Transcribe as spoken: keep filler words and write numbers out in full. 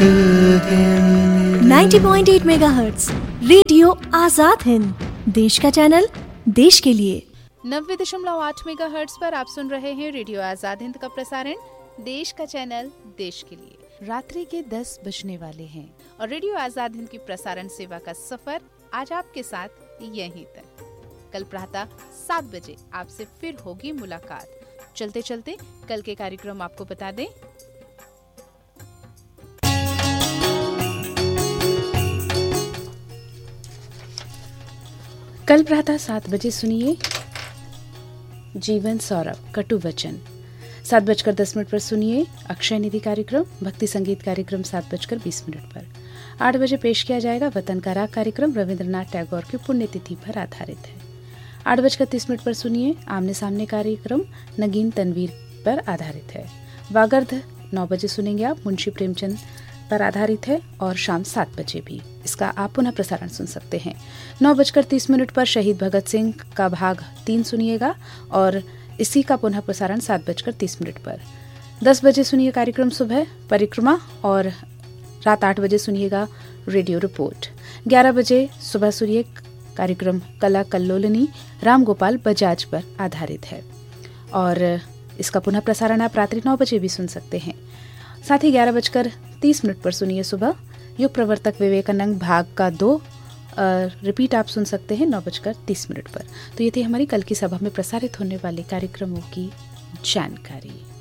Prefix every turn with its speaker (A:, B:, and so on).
A: नब्बे पॉइंट आठ megahertz radio Azad Hind, देश का चैनल देश के लिए।
B: नब्बे दशमलव आठ मेगाहर्ट्ज पर आप सुन रहे हैं रेडियो आजाद हिंद का प्रसारण, देश का चैनल देश के लिए। रात्रि के दस बजने वाले हैं और रेडियो आजाद हिंद की प्रसारण सेवा का सफर आज आपके साथ यहीं तक। कल प्रातः सात बजे आपसे फिर होगी मुलाकात। चलते चलते कल के कार्यक्रम आपको बता दें। कल प्रातः सात बजे सुनिए जीवन सौरभ कटु वचन। सात बजकर दस मिनट पर सुनिए अक्षय निधि कार्यक्रम, भक्ति संगीत कार्यक्रम सात बजकर बीस मिनट पर। आठ बजे पेश किया जाएगा वतन का राग कार्यक्रम, रविंद्रनाथ टैगोर की पुण्यतिथि पर आधारित है। आठ बजकर तीस मिनट पर सुनिए आमने सामने कार्यक्रम, नगीन तनवीर पर आधारित है। वागर्ध नौ बजे सुनेंगे आप, मुंशी प्रेमचंद पर आधारित है। और शाम सात बजे भी इसका आप पुनः प्रसारण सुन सकते हैं। नौ बजकर तीस मिनट पर शहीद भगत सिंह का भाग तीन सुनिएगा और इसी का पुनः प्रसारण सात बजकर तीस मिनट पर। दस बजे सुनिए कार्यक्रम सुबह परिक्रमा और रात आठ बजे सुनिएगा रेडियो रिपोर्ट। ग्यारह बजे सुबह सुनिए कार्यक्रम कला कल्लोलिनी राम गोपाल बजाज पर आधारित है और इसका पुनः प्रसारण आप रात्रि नौ बजे भी सुन सकते हैं। साथ ही ग्यारह बजकर तीस मिनट पर सुनिए सुबह युग प्रवर्तक विवेकानंद भाग का दो रिपीट आप सुन सकते हैं नौ बजकर तीस मिनट पर। तो ये थी हमारी कल की सभा में प्रसारित होने वाले कार्यक्रमों की जानकारी।